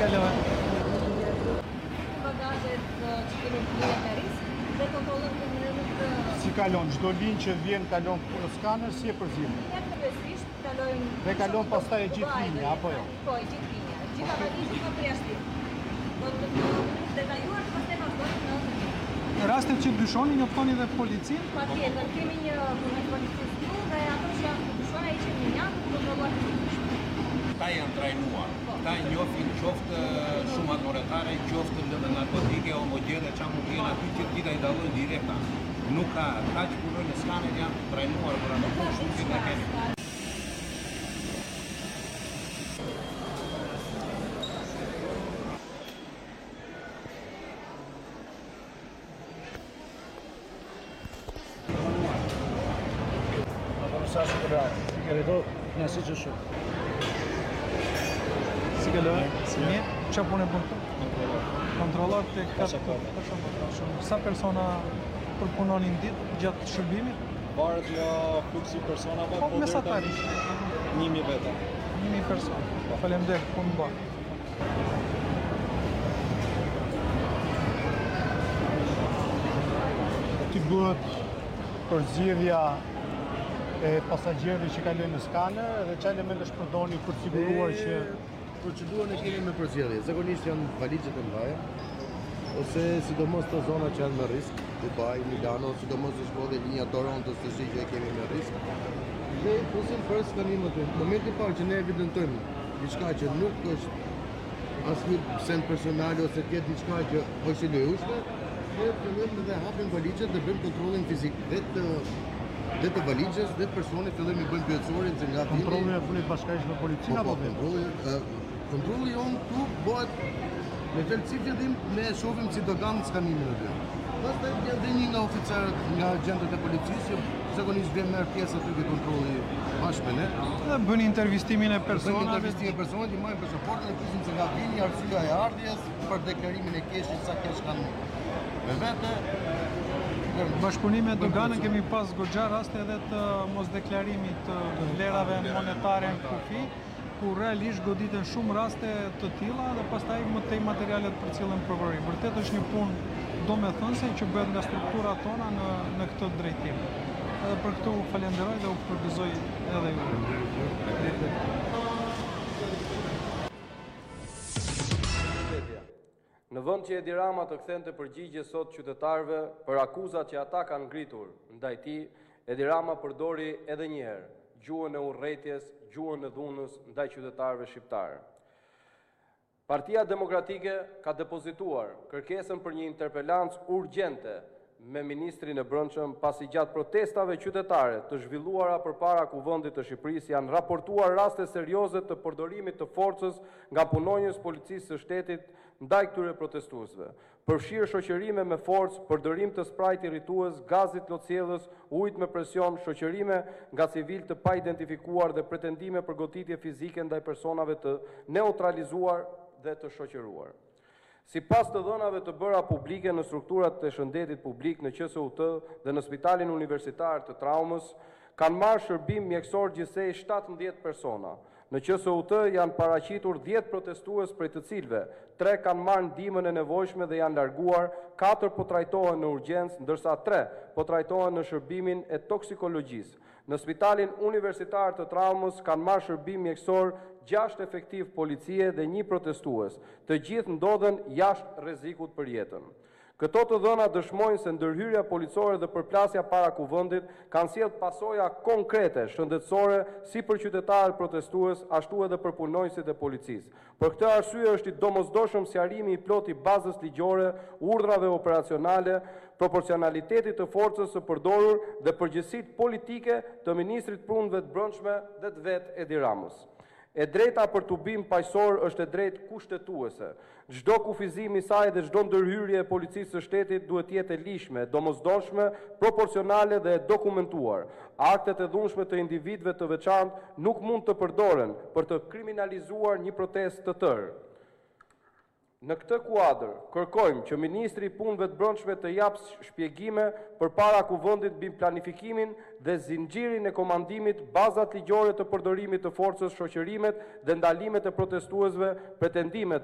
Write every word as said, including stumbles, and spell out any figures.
kalon? Bagazhet që kemi bërë me risk dhe kontrollojmë të mënyrë të... Si kalon? Çdo linjë që vjen kalon në skaner, si e përzim? Ja kryesisht kalojmë... Dhe kalon pastaj e gjithë linja, apo jo? Po, e gjithë linja. Gjithë analizën po përjashtim. Do të detajuar të pastaj vazhdojmë në Në rastet që dyshoni, njoftoni dhe policinë? Patjetër, kemi një punës policisë këtu dhe ato që janë të dyshona i që një janë të kontrolluar të dyshme. Ta janë trajnuar, ta njohin qoftë shumë moretare, qoftë në narkotike, homogjene, qa mund t'jen aty që t'i da i dalojnë direkta. Nuk ka, ta që punojnë në skaner janë trajnuar, për ato punë shumë që të kemi. Sa si bravo, si ke do në si që shumë. Si ke do, si një, që punë e punë të? Kontrolor. Kontrolor të këtë shumë. Sa persona përpunonin ditë gjatë shërbimit? Varet nga fluksi personave, po mesatarisht. Njimi veta. Njimi persona. Faleminderit, punë bërë. Ti bëhet përzgjedhja e pasagjerëve që kalojnë në skaner dhe çfarë elemente shpërdorni për të siguruar që procedurën e kemi me përzgjedhje. Zakonisht janë valixhet e mëdha ose sidomos të zona që janë me risk, Dubai, Milano, sidomos që shkodhe linja Toronto të shi që e kemi me risk. Dhe pusim për skanimet. Në momentin e parë që ne evidentojmë diçka që nuk është asnjë send personal ose tjetë diçka që është e lejueshme, ne fillojmë dhe hapim valixhet dhe bëjmë kontrollin fizik dhe të dhe të valixhes dhe personit fillojmë i bëjmë pyetësorin se nga kontrollin e funit bashkërisht me policinë apo kontrolli kontrolli jon këtu bëhet me fjalësi fillim ne shohim si do kanë skanimin aty. Pastaj vjen dhe një nga oficerët nga agentët e policisë që zakonisht vjen merr pjesë aty te kontrolli bashkë me ne. Dhe bën intervistimin e personave. Bën intervistimin e personave, i marrin pasaportën e pyesin se nga vini, arsyeja e ardhjes, për deklarimin e keshit sa kesh kanë me vete. Bashkëpunime me doganën kemi pas goxha raste edhe të mosdeklarimit të vlerave monetare në kufi, ku realisht goditen shumë raste të tilla dhe pastaj më tej materialet për cilën prokurorim. Vërtet është një punë domethënëse që bëhet nga strukturat tona në në këtë drejtim. Edhe për këtë u falenderoj dhe u përgëzoj edhe ju. Në vend që Edi Rama të kthente përgjigje sot qytetarëve për akuzat që ata kanë ngritur ndaj tij, Edi Rama përdori edhe një herë gjuhën e urrëties, gjuhën e dhunës ndaj qytetarëve shqiptarë. Partia Demokratike ka depozituar kërkesën për një interpelancë urgjente me Ministrin e Brendshëm pasi gjatë protestave qytetare të zhvilluara përpara Kuvendit të Shqipërisë janë raportuar raste serioze të përdorimit të forcës nga punonjës policisë së shtetit ndaj këtyre protestuesve. Përfshirë shoqërime me forcë, përdorim të sprajt irritues, gazit lotësjellës, ujit me presion, shoqërime nga civil të pa identifikuar dhe pretendime për goditje fizike ndaj personave të neutralizuar dhe të shoqëruar. Si pas të dhënave të bëra publike në strukturat të shëndetit publik në Q S U T dhe në Spitalin Universitar të Traumës, kanë marrë shërbim mjekësor gjithsej shtatëmbëdhjetë persona. Në Q S U T janë paraqitur dhjetë protestues prej të cilëve, tre kanë marrë ndihmën e nevojshme dhe janë larguar, katër po trajtohen në urgjencë, ndërsa tre po trajtohen në shërbimin e toksikologjisë. Në Spitalin Universitar të Traumës kanë marrë shërbim mjekësor gjashtë efektiv policie dhe një protestues. Të gjithë ndodhen jashtë rrezikut për jetën. Këto të dhëna dëshmojnë se ndërhyrja policore dhe përplasja para Kuvendit kanë sjellë pasoja konkrete shëndetësore si për qytetarët protestues, ashtu edhe për punonjësit e policisë. Për këtë arsye është i domosdoshëm sqarimi i plotë i bazës ligjore, urdhrave operacionale, proporcionalitetit të forcës së përdorur dhe përgjegjësitë politike të ministrit punëve të brendshme dhe të vet Edi Ramës. E drejta për tubim paqësor është e drejtë kushtetuese. Çdo kufizim i saj dhe çdo ndërhyrje e policisë së shtetit duhet të jetë e lishme, domosdoshme, proporcionale dhe e dokumentuar. Aktet e dhunshme të individëve të veçantë nuk mund të përdoren për të kriminalizuar një protestë të tërë. Në këtë kuadër, kërkojmë që Ministri i Punëve të Brendshme të japë shpjegime përpara Kuvendit mbi planifikimin dhe zinxhirin e komandimit, bazat ligjore të përdorimit të forcës, shoqërimet dhe ndalimet e protestuesve, pretendimet